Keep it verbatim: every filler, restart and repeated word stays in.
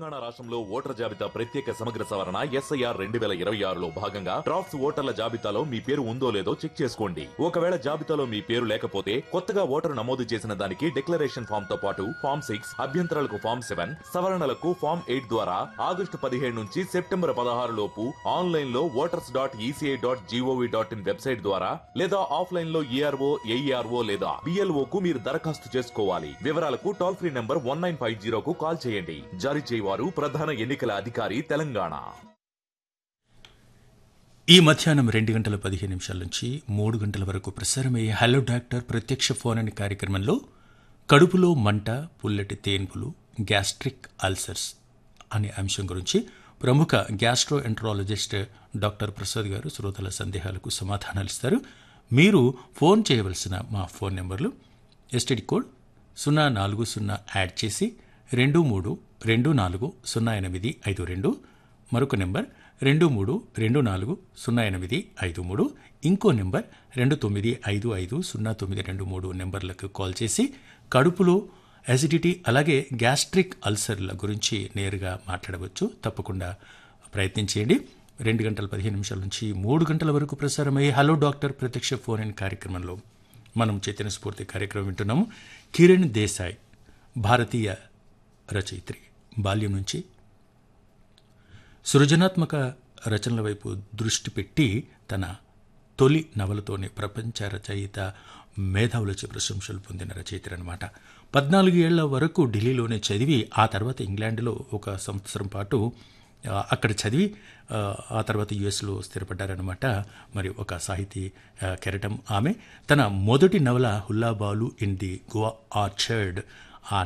తెలంగాణ రాష్ట్రంలో ఓటర్ జాబితా ప్రత్యేక సమగ్ర సవరణ ఎస్ఐఆర్ రెండు వేల ఇరవై ఆరులో భాగంగా డ్రాఫ్ట్స్ ఓటర్ల జాబితాలో మీ పేరు ఉందో లేదో చెక్ చేసుకోండి. ఒకవేళ జాబితాలో మీ పేరు లేకపోతే కొత్తగా ఓటరు నమోదు చేసిన దానికి డిక్లరేషన్ ఫామ్ తో పాటు ఫామ్ సిక్స్ అభ్యంతరాలకు ఫామ్ సెవెన్ సవరణలకు ఫామ్ ఎయిట్ ద్వారా ఆగస్టు పదిహేడు నుంచి సెప్టెంబర్ పదహారు లోపు ఆన్లైన్ లో voters dot ECI dot GOV dot in website ద్వారా లేదా ఆఫ్లైన్ లో ఈఆర్ఓ ఏఈఆర్ఓ లేదా బిఎల్ఓ కు మీరు దరఖాస్తు చేసుకోవాలి. వివరాలకు toll free number one nine five జీరోకు call చేయండి. జారీ చేయవారు ప్రధాన ఎన్నికల అధికారి తెలంగాణ. ఈ మధ్యాహ్నం రెండు గంటల పదిహేను నిమిషాల నుంచి మూడు గంటల వరకు ప్రసారమయ్యే హలో డాక్టర్ ప్రత్యక్ష ఫోన్ అనే కార్యక్రమంలో కడుపులో మంట, పుల్లటి తేన్పులు, గ్యాస్ట్రిక్ అల్సర్స్ అనే అంశం గురించి ప్రముఖ గ్యాస్ట్రో ఎంట్రాలజిస్ట్ డాక్టర్ ప్రసాద్ గారు శ్రోతల సందేహాలకు సమాధానాలు ఇస్తారు. మీరు ఫోన్ చేయవలసిన మా ఫోన్ నెంబర్లు ఎస్టీడీ కోడ్ సున్నా నాలుగు సున్నా యాడ్ చేసి రెండు మూడు రెండు నాలుగు సున్నా ఎనిమిది ఐదు రెండు, మరొక నెంబర్ రెండు మూడు రెండు నాలుగు సున్నా ఎనిమిది ఐదు మూడు, ఇంకో నెంబర్ రెండు తొమ్మిది ఐదు ఐదు సున్నా తొమ్మిది రెండు మూడు నెంబర్లకు కాల్ చేసి కడుపులో యాసిడిటీ అలాగే గ్యాస్ట్రిక్ అల్సర్ల గురించి నేరుగా మాట్లాడవచ్చు. తప్పకుండా ప్రయత్నించేయండి. రెండు గంటల పదిహేను నిమిషాల నుంచి మూడు గంటల వరకు ప్రసారమయ్యే హలో డాక్టర్ ప్రత్యక్ష ఫోన్ ఇన్ కార్యక్రమంలో మనం చైతన్య స్ఫూర్తి కార్యక్రమం వింటున్నాము. కిరణ్ దేశాయ్ భారతీయ రచయిత్రి. బాల్యం నుంచి సృజనాత్మక రచనల వైపు దృష్టి పెట్టి తన తొలి నవలతోనే ప్రపంచ రచయిత మేధావులచే ప్రశంసలు పొందిన రచయిత్రి అనమాట. పద్నాలుగు ఏళ్ల వరకు ఢిల్లీలోనే చదివి ఆ తర్వాత ఇంగ్లాండ్లో ఒక సంవత్సరం పాటు అక్కడ చదివి ఆ తర్వాత యుఎస్లో స్థిరపడ్డారనమాట. మరి ఒక సాహితీ కెరటం ఆమె. తన మొదటి నవల హుల్లాబాలు ఇన్ ది గోవా ఆర్చర్డ్